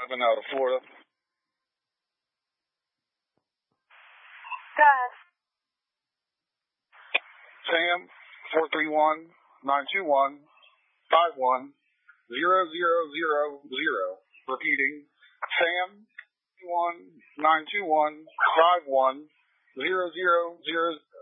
I've been out of Florida. Go ahead. Sam, 431-921-51-0000. Repeating, Sam, 921-51-0000.